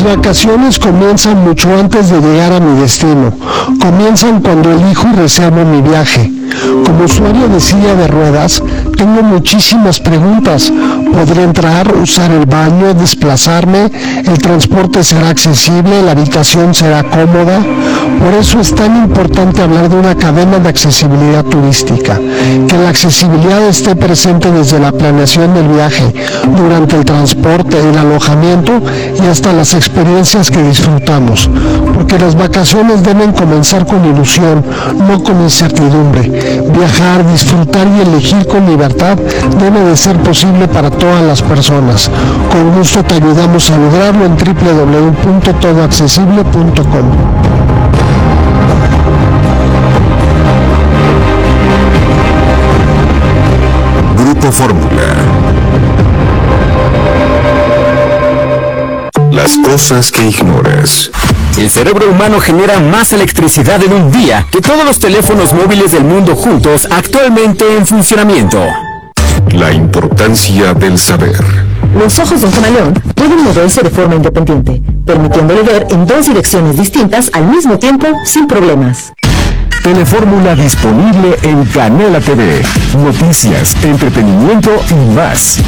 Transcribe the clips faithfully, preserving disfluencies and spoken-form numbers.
vacaciones comienzan mucho antes de llegar a mi destino. Comienzan cuando elijo y reservo mi viaje. Como usuario de silla de ruedas, tengo muchísimas preguntas. ¿Podré entrar, usar el baño, desplazarme? ¿El transporte será accesible? ¿La habitación será cómoda? Por eso es tan importante hablar de una cadena de accesibilidad turística. Que la accesibilidad esté presente desde la planeación del viaje, durante el transporte, el alojamiento y hasta las experiencias que disfrutamos. Porque las vacaciones deben comenzar con ilusión, no con incertidumbre. Viajar, disfrutar y elegir con libertad debe de ser posible para todas las personas. Con gusto te ayudamos a lograrlo en doble u doble u doble u punto todo accesible punto com. Grupo Fórmula. Las cosas que ignoras. El cerebro humano genera más electricidad en un día que todos los teléfonos móviles del mundo juntos actualmente en funcionamiento. La importancia del saber. Los ojos de un camaleón pueden moverse de forma independiente, permitiéndole ver en dos direcciones distintas al mismo tiempo sin problemas. Telefórmula disponible en Canela T V. Noticias, entretenimiento y más.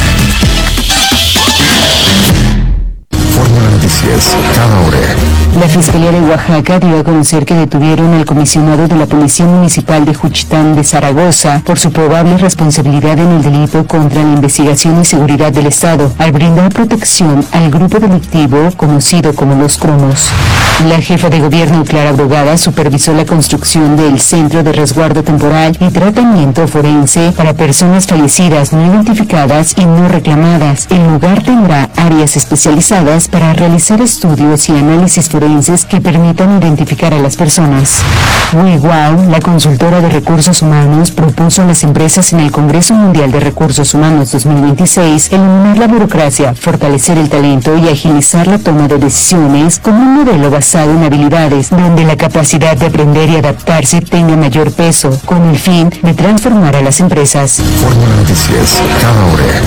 Fórmula Noticias, cada hora. La Fiscalía de Oaxaca dio a conocer que detuvieron al comisionado de la Policía Municipal de Juchitán de Zaragoza por su probable responsabilidad en el delito contra la investigación y seguridad del Estado, al brindar protección al grupo delictivo conocido como Los Cromos. La jefa de gobierno, Clara Brugada, supervisó la construcción del Centro de Resguardo Temporal y Tratamiento Forense para personas fallecidas no identificadas y no reclamadas. El lugar tendrá áreas especializadas para realizar estudios y análisis forenses que permitan identificar a las personas. WeWow, la consultora de recursos humanos, propuso a las empresas en el Congreso Mundial de Recursos Humanos dos mil veintiséis eliminar la burocracia, fortalecer el talento y agilizar la toma de decisiones como un modelo basado en habilidades, donde la capacidad de aprender y adaptarse tenga mayor peso, con el fin de transformar a las empresas. Fórmula Noticias, cada hora.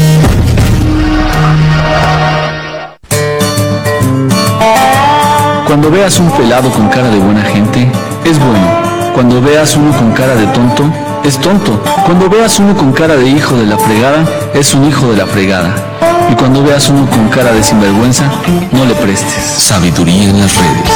Cuando veas un pelado con cara de buena gente, es bueno. Cuando veas uno con cara de tonto, es tonto. Cuando veas uno con cara de hijo de la fregada, es un hijo de la fregada. Y cuando veas uno con cara de sinvergüenza, no le prestes. Sabiduría en las redes.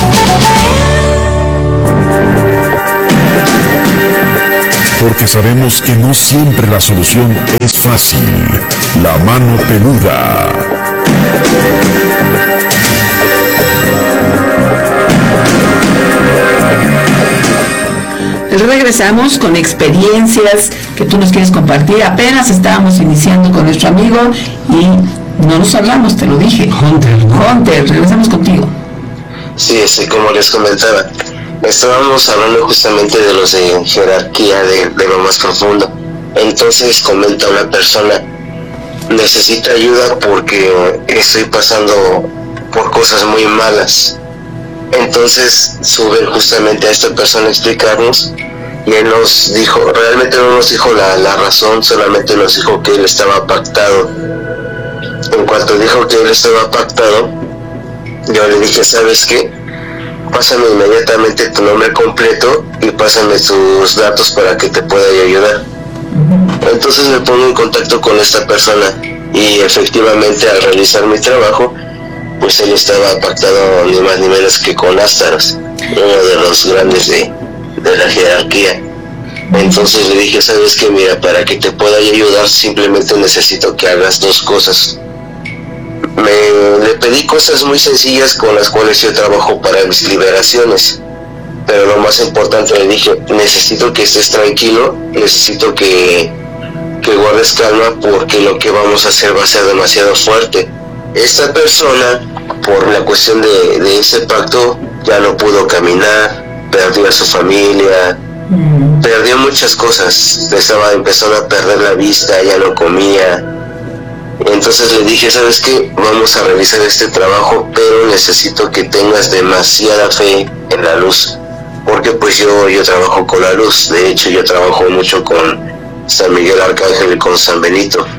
Porque sabemos que no siempre la solución es fácil. La mano peluda. Regresamos con experiencias que tú nos quieres compartir. Apenas estábamos iniciando con nuestro amigo y no nos hablamos, te lo dije. Hunter, ¿no? Hunter, regresamos contigo. Sí, sí, como les comentaba, estábamos hablando justamente de los de jerarquía, de, de lo más profundo. Entonces comenta una persona, necesita ayuda porque estoy pasando por cosas muy malas. Entonces suben justamente a esta persona a explicarnos y él nos dijo, realmente no nos dijo la, la razón, solamente nos dijo que él estaba pactado. En cuanto dijo que él estaba pactado, yo le dije, ¿sabes qué? Pásame inmediatamente tu nombre completo y pásame tus datos para que te pueda ayudar. Entonces me pongo en contacto con esta persona y efectivamente al realizar mi trabajo, pues él estaba pactado ni más ni menos que con Ástaros, uno de los grandes de, de la jerarquía. Entonces le dije, ¿sabes qué? Mira, para que te pueda ayudar simplemente necesito que hagas dos cosas. Me, le pedí cosas muy sencillas con las cuales yo trabajo para mis liberaciones, pero lo más importante le dije, necesito que estés tranquilo, necesito que, que guardes calma porque lo que vamos a hacer va a ser demasiado fuerte. Esta persona, por la cuestión de, de ese pacto, ya no pudo caminar, perdió a su familia, mm. perdió muchas cosas, estaba empezando a perder la vista, ya no comía. Entonces le dije, ¿sabes qué? Vamos a realizar este trabajo, pero necesito que tengas demasiada fe en la luz, porque pues yo, yo trabajo con la luz, de hecho yo trabajo mucho con San Miguel Arcángel y con San Benito.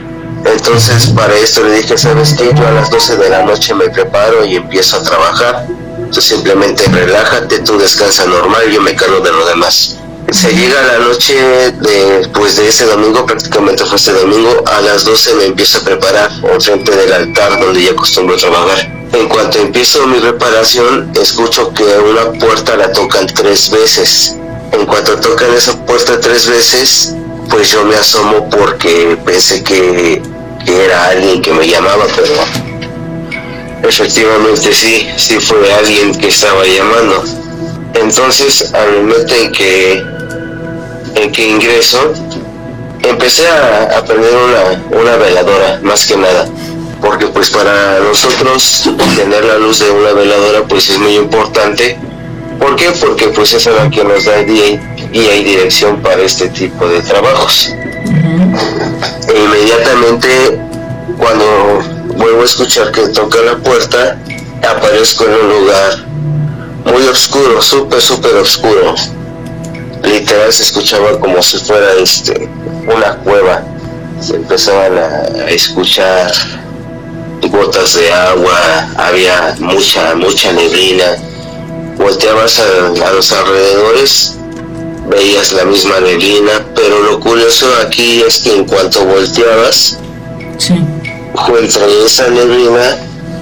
Entonces para esto le dije, ¿sabes qué? Yo a las doce de la noche me preparo y empiezo a trabajar. Tú simplemente relájate, tú descansa normal, yo me cargo de lo demás. Se llega la noche de, pues de ese domingo, prácticamente fue este domingo, a las doce me empiezo a preparar enfrente del altar donde ya acostumbro trabajar. En cuanto empiezo mi reparación, escucho que una puerta la tocan tres veces. En cuanto tocan esa puerta tres veces, pues yo me asomo porque pensé que, que era alguien que me llamaba, pero efectivamente sí, sí fue alguien que estaba llamando. Entonces, al momento en que, en que ingreso, empecé a, a prender una, una veladora, más que nada, porque pues para nosotros tener la luz de una veladora pues es muy importante. ¿Por qué? Porque pues es la que nos da guía y dirección para este tipo de trabajos. Uh-huh. E inmediatamente, cuando vuelvo a escuchar que toca la puerta, aparezco en un lugar muy oscuro, súper, súper oscuro. Literal se escuchaba como si fuera este una cueva. Se empezaban a, a escuchar gotas de agua, había mucha, mucha neblina. Volteabas a, a los alrededores, veías la misma neblina, pero lo curioso aquí es que en cuanto volteabas, sí, entre esa neblina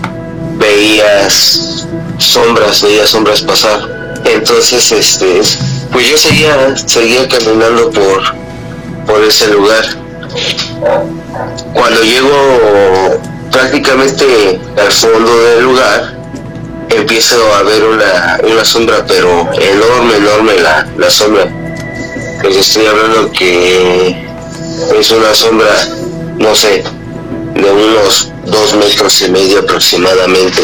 veías sombras, veías sombras pasar. Entonces, este, pues yo seguía, seguía caminando por, por ese lugar. Cuando llego prácticamente al fondo del lugar, empiezo a ver una, una sombra, pero enorme, enorme la, la sombra. Les estoy hablando que es una sombra, no sé, de unos dos metros y medio aproximadamente.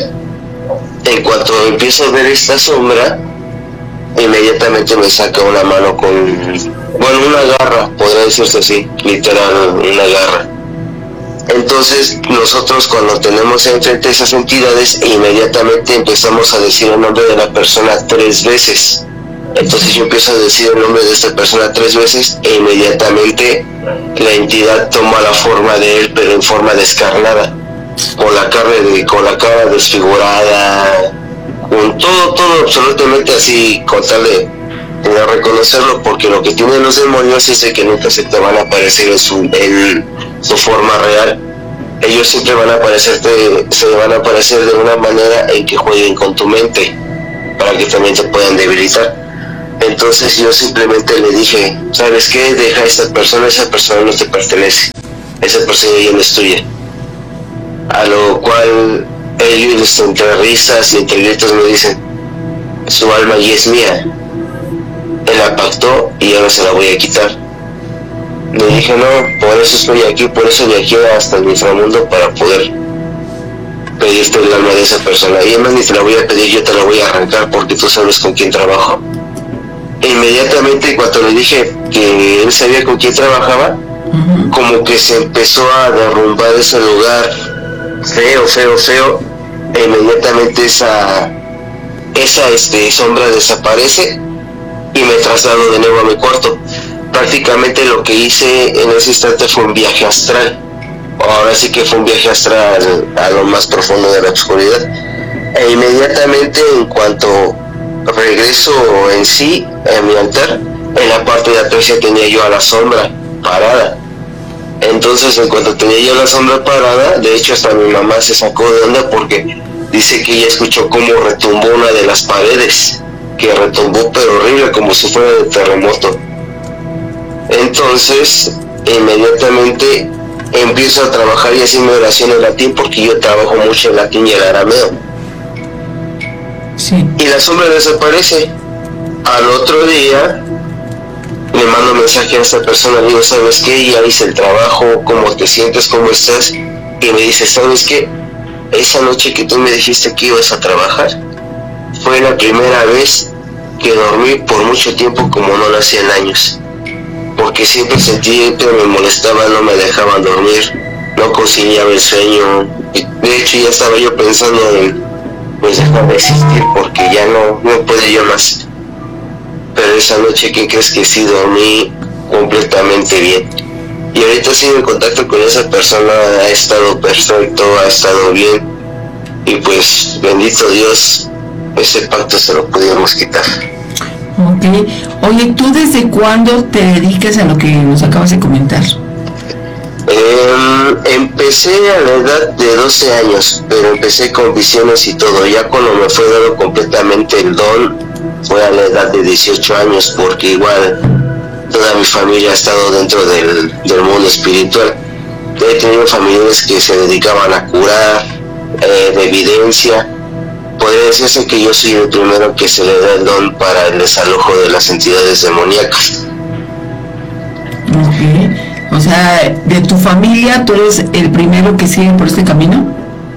En cuanto empiezo a ver esta sombra, inmediatamente me saca una mano con, bueno, una garra, podría decirse así, literal, una garra. Entonces nosotros cuando tenemos enfrente esas entidades, inmediatamente empezamos a decir el nombre de la persona tres veces. Entonces yo empiezo a decir el nombre de esta persona tres veces e inmediatamente la entidad toma la forma de él, pero en forma descarnada, con la carne de, con la cara desfigurada, con todo, todo absolutamente así, con tal de, de reconocerlo, porque lo que tienen los demonios es de que nunca se te van a aparecer en su, en su forma real. Ellos siempre van a aparecerte, se van a aparecer de una manera en que jueguen con tu mente, para que también te puedan debilitar. Entonces yo simplemente le dije, ¿sabes qué? Deja a esa persona, esa persona no te pertenece, esa persona ya no es tuya. A lo cual ellos entre risas y entre gritos me dicen, su alma ya es mía, él la pactó y yo no se la voy a quitar. Le dije, no, por eso estoy aquí, por eso viajé hasta el inframundo para poder pedirte el alma de esa persona. Y además ni te la voy a pedir, yo te la voy a arrancar porque tú sabes con quién trabajo. E inmediatamente cuando le dije que él sabía con quién trabajaba, uh-huh, como que se empezó a derrumbar ese lugar feo, feo, feo, e inmediatamente esa, esa este, sombra desaparece y me traslado de nuevo a mi cuarto. Prácticamente lo que hice en ese instante fue un viaje astral. Ahora sí que fue un viaje astral a lo más profundo de la oscuridad. E inmediatamente en cuanto regreso en sí, en mi altar, en la parte de atrás ya tenía yo a la sombra parada. Entonces en cuanto tenía yo la sombra parada, de hecho hasta mi mamá se sacó de onda porque dice que ella escuchó cómo retumbó una de las paredes, que retumbó pero horrible, como si fuera de terremoto. Entonces inmediatamente empiezo a trabajar y así mi oración en latín, porque yo trabajo mucho en latín y el arameo. Sí. Y la sombra desaparece. Al otro día le mando mensaje a esta persona, le digo, ¿sabes qué? Ya hice el trabajo, ¿cómo te sientes? ¿Cómo estás? Y me dice, ¿sabes qué? Esa noche que tú me dijiste que ibas a trabajar, fue la primera vez que dormí por mucho tiempo como no lo hacía en años. Porque siempre sentí, siempre me molestaba, no me dejaban dormir, no conciliaba el sueño. De hecho ya estaba yo pensando en, pues dejar de existir porque ya no, no pude yo más. Pero esa noche, ¿qué crees? Que sí dormí completamente bien. y ahorita sigo en contacto con esa persona, ha estado perfecto, ha estado bien, y pues bendito Dios, ese pacto se lo pudiéramos quitar. Ok. Oye, ¿tú desde cuándo te dedicas a lo que nos acabas de comentar? Eh, empecé a la edad de doce años, pero empecé con visiones y todo. Ya cuando me fue dado completamente el don, fue a la edad de dieciocho años, porque igual toda mi familia ha estado dentro del, del mundo espiritual. He tenido familiares que se dedicaban a curar, eh, de evidencia. Podría decirse que yo soy el primero que se le da el don para el desalojo de las entidades demoníacas. Ok. O sea, de tu familia, ¿tú eres el primero que sigue por este camino?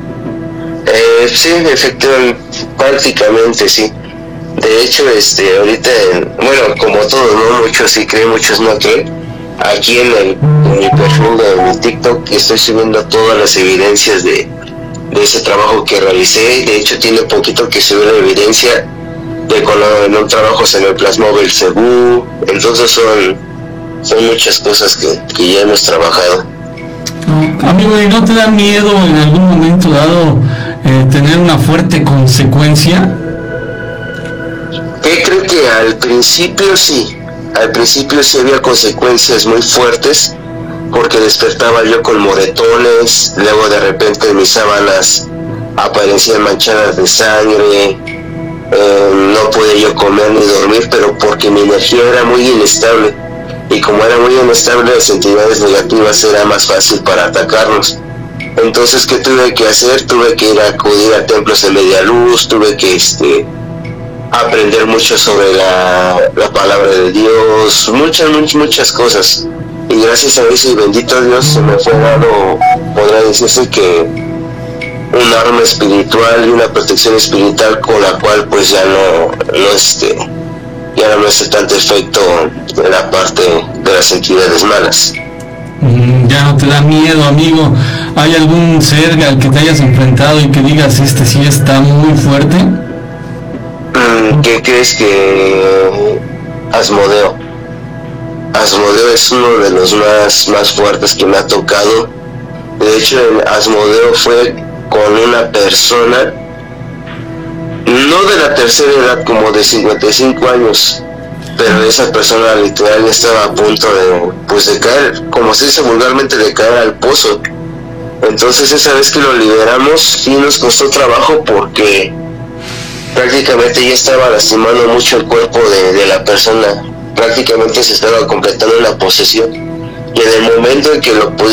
Eh, sí, efectivamente, prácticamente sí. De hecho, este, ahorita, bueno, como todo, ¿no? Muchos sí creen, muchos no creen. Aquí en, el, en mi perfil de mi TikTok estoy subiendo todas las evidencias de, de ese trabajo que realicé. De hecho, tiene poquito que subí la evidencia de cuando no trabajos en el Plasmóvil Cebú. Entonces son, son muchas cosas que, que ya hemos trabajado. Amigo, ¿y no te da miedo en algún momento dado eh, tener una fuerte consecuencia? ¿Qué creo que al principio sí? Al principio sí había consecuencias muy fuertes, porque despertaba yo con moretones, luego de repente mis sábanas aparecían manchadas de sangre, eh, no podía yo comer ni dormir, pero porque mi energía era muy inestable, y como era muy inestable, las entidades negativas era más fácil para atacarnos. Entonces, ¿qué tuve que hacer? Tuve que ir a acudir a templos de media luz, tuve que este aprender mucho sobre la, la palabra de Dios, muchas, muchas, muchas cosas. Y gracias a eso y bendito Dios se me fue dado, podrá decirse que un arma espiritual y una protección espiritual con la cual pues ya no, no este, ya no me hace tanto efecto en la parte de las entidades malas. Mm, ya no te da miedo, amigo. ¿Hay algún ser al que te hayas enfrentado y que digas, este sí está muy fuerte? ¿Qué crees? Que Asmodeo Asmodeo es uno de los más, más fuertes que me ha tocado. De hecho, en Asmodeo fue con una persona, no de la tercera edad, como de cincuenta y cinco años, pero esa persona literal estaba a punto de, pues de caer, como se dice vulgarmente, de caer al pozo. Entonces esa vez que lo liberamos, sí nos costó trabajo porque prácticamente ya estaba lastimando mucho el cuerpo de, de la persona, prácticamente se estaba completando la posesión, y en el momento en que lo pudimos